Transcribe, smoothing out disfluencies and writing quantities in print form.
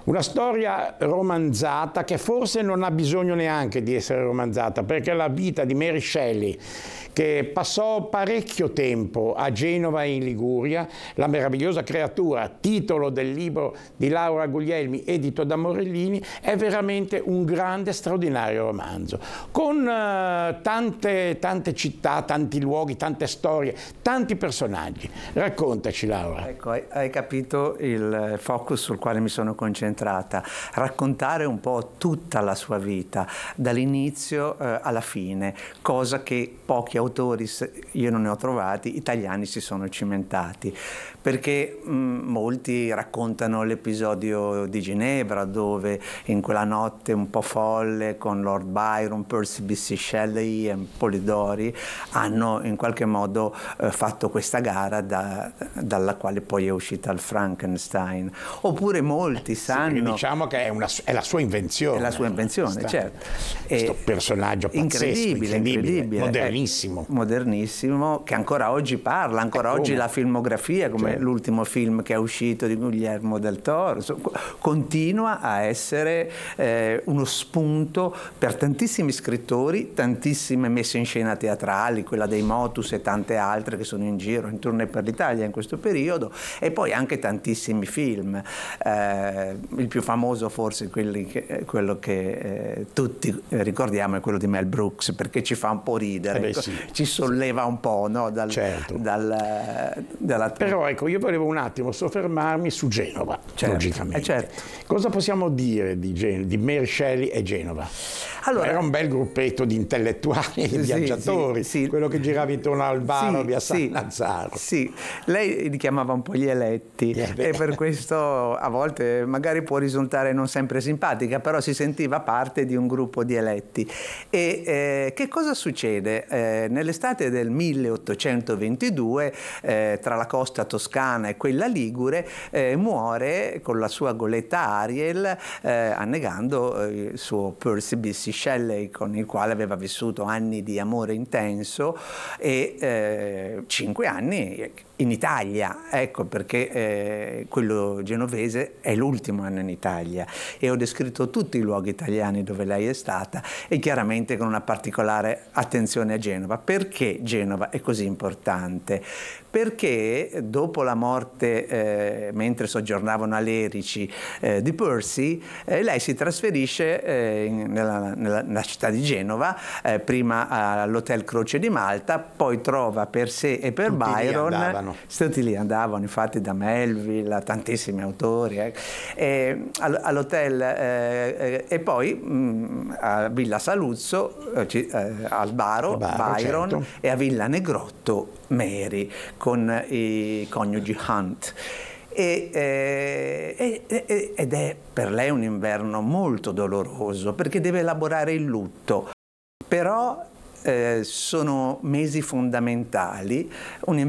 Una storia romanzata che forse non ha bisogno neanche di essere romanzata, perché la vita di Mary Shelley, che passò parecchio tempo a Genova in Liguria, la meravigliosa creatura, titolo del libro di Laura Guglielmi, edito da Morellini, è veramente un grande, straordinario romanzo, con tante città, tanti luoghi, tante storie, tanti personaggi. Raccontaci, Laura. Ecco, hai capito il focus sul quale mi sono concentrata, raccontare un po' tutta la sua vita, dall'inizio alla fine, cosa che pochi autori, io non ne ho trovati, italiani si sono cimentati, perché molti raccontano l'episodio di Ginevra, dove in quella notte un po' folle con Lord Byron, Percy B.C. Shelley e Polidori hanno in qualche modo fatto questa gara dalla quale poi è uscita il Frankenstein. Oppure molti sanno... Sì, diciamo che è la sua invenzione. È la sua invenzione, certo. Questo personaggio pazzesco, incredibile, modernissimo. Modernissimo, che ancora oggi parla, ancora oggi la filmografia, come l'ultimo film che è uscito di Guillermo del Toro, continua a essere uno spunto per tantissimi scrittori, tantissime messe in scena teatrali, quella dei Motus e tante altre che sono in giro, in tournée per l'Italia in questo periodo, e poi anche tantissimi film. Il più famoso forse quello che tutti ricordiamo è quello di Mel Brooks, perché ci fa un po' ridere, ci solleva un po', no? Però ecco, io volevo un attimo soffermarmi su Genova, logicamente. Cosa possiamo dire di Mary Shelley e Genova? Allora, era un bel gruppetto di intellettuali e viaggiatori, quello che girava intorno al bar via San Lazzaro. Sì, lei li chiamava un po' gli eletti e per questo a volte magari può risultare non sempre simpatica, però si sentiva parte di un gruppo di eletti. E che cosa succede? Nell'estate del 1822, tra la costa toscana e quella ligure, muore con la sua goletta Ariel, annegando il suo Percy B.C. Shelley, con il quale aveva vissuto anni di amore intenso e 5 anni in Italia, ecco perché quello genovese è l'ultimo anno in Italia, e ho descritto tutti i luoghi italiani dove lei è stata, e chiaramente con una particolare attenzione a Genova. Perché Genova è così importante? Perché dopo la morte, mentre soggiornavano a Lerici, di Percy, lei si trasferisce nella città di Genova, prima all'Hotel Croce di Malta, poi trova per sé e per Byron. Tutti lì andavano, infatti, da Melville a tantissimi autori, all'hotel, e poi a Villa Saluzzo, al Baro, Byron, e a Villa Negrotto Mary, con i coniugi Hunt. Ed è per lei un inverno molto doloroso, perché deve elaborare il lutto, però sono mesi fondamentali, un